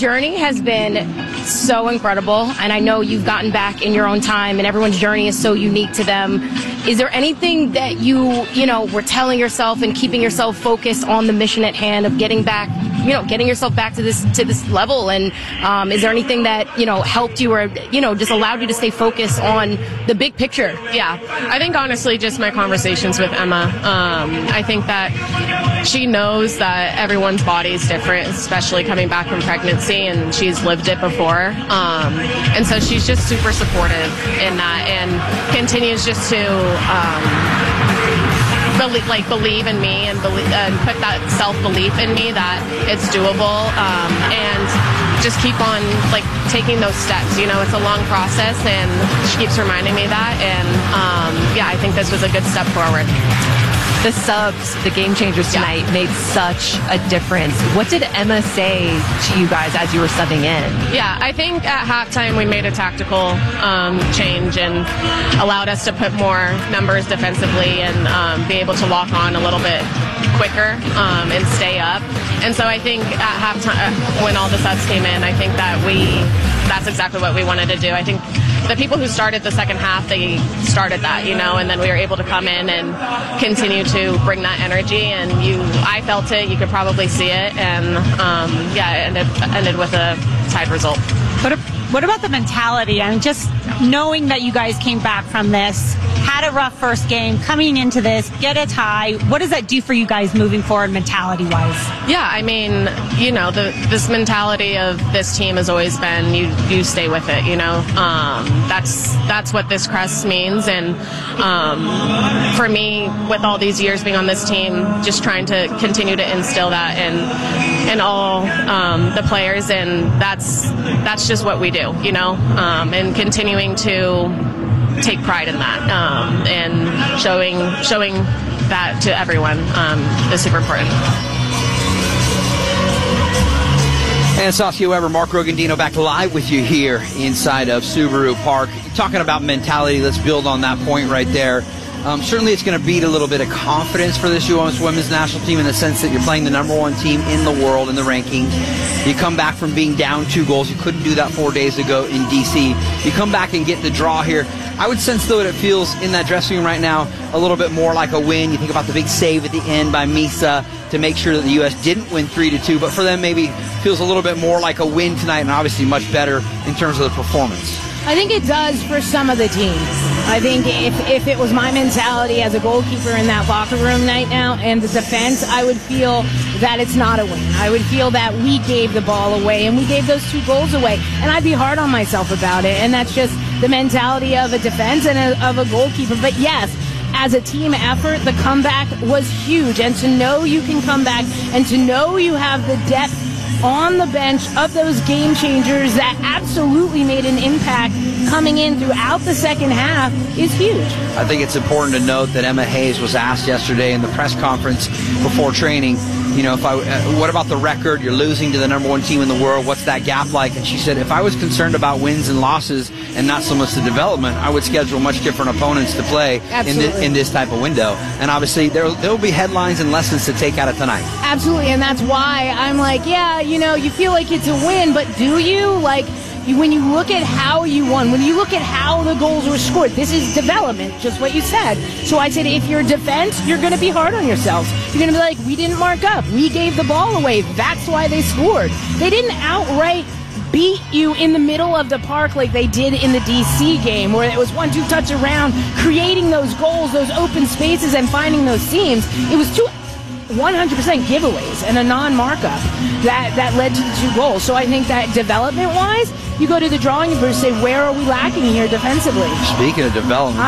journey has been so incredible, and I know you've gotten back in your own time, and everyone's journey is so unique to them. Is there anything that you were telling yourself and keeping yourself focused on the mission at hand of getting back, getting yourself back to this level? And is there anything that, helped you or, just allowed you to stay focused on the big picture? Yeah, I think honestly just my conversations with Emma. I think that she knows that everyone's body is different, especially coming back from pregnancy, and she's lived it before. And so she's just super supportive in that and continues just to believe in me and put that self-belief in me that it's doable, and just keep on taking those steps. It's a long process, and she keeps reminding me that, and I think this was a good step forward. The subs, the game changers tonight, made such a difference. What did Emma say to you guys as you were subbing in? Yeah, I think at halftime we made a tactical change and allowed us to put more numbers defensively and be able to lock on a little bit quicker and stay up. And so I think at halftime, when all the subs came in, I think that's exactly what we wanted to do. I think the people who started the second half, they started that, and then we were able to come in and continue to bring that energy, and I felt it, you could probably see it, and it ended with a tied result. What about the mentality? I mean, just knowing that you guys came back from this, had a rough first game, coming into this, get a tie. What does that do for you guys moving forward mentality-wise? Yeah, I mean, this mentality of this team has always been you stay with it, That's what this crest means. And for me, with all these years being on this team, just trying to continue to instill that in all the players, and that's just what we do, and continuing to take pride in that, and showing that to everyone is super important. And Saskia Weber, Mark Rogandino back live with you here inside of Subaru Park. Talking about mentality, let's build on that point right there. Certainly it's going to beat a little bit of confidence for this U.S. women's national team in the sense that you're playing the number one team in the world in the rankings. You come back from being down 2 goals. You couldn't do that 4 days ago in D.C. You come back and get the draw here. I would sense, though, that it feels in that dressing room right now a little bit more like a win. You think about the big save at the end by Misa to make sure that the U.S. didn't win 3-2, but for them maybe feels a little bit more like a win tonight, and obviously much better in terms of the performance. I think it does for some of the teams. I think if it was my mentality as a goalkeeper in that locker room right now and the defense, I would feel that it's not a win. I would feel that we gave the ball away and we gave those 2 goals away, and I'd be hard on myself about it. And that's just the mentality of a defense and of a goalkeeper. But yes, as a team effort, the comeback was huge, and to know you can come back and to know you have the depth on the bench of those game changers that absolutely made an impact coming in throughout the second half is huge. I think it's important to note that Emma Hayes was asked yesterday in the press conference before training, what about the record? You're losing to the number one team in the world. What's that gap like? And she said, if I was concerned about wins and losses and not so much the development, I would schedule much different opponents to play in this type of window. And obviously, there will be headlines and lessons to take out of tonight. Absolutely, and that's why I'm like, you feel like it's a win, but do you? When you look at how you won, when you look at how the goals were scored, this is development, just what you said. So I said, if you're defense, you're going to be hard on yourselves. You're going to be like, we didn't mark up. We gave the ball away. That's why they scored. They didn't outright beat you in the middle of the park like they did in the D.C. game, where it was 1-2 touch around, creating those goals, those open spaces, and finding those seams. It was 100% giveaways and a non-markup that led to the 2 goals. So I think that development-wise, you go to the drawing board and say, where are we lacking here defensively? Speaking of development,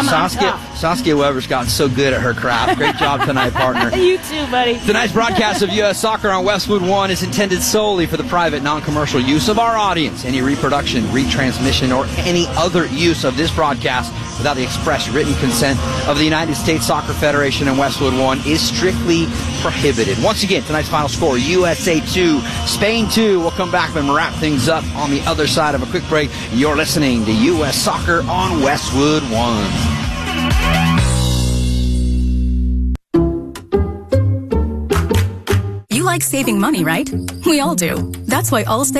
Saskia Weber's gotten so good at her craft. Great job tonight, partner. You too, buddy. Tonight's broadcast of U.S. Soccer on Westwood One is intended solely for the private, non-commercial use of our audience. Any reproduction, retransmission, or any other use of this broadcast without the express written consent of the United States Soccer Federation and Westwood One is strictly prohibited. Once again, tonight's final score, USA 2, Spain 2. We'll come back and wrap things up on the other side of a quick break. You're listening to U.S. Soccer on Westwood One. You like saving money, right? We all do. That's why Allstate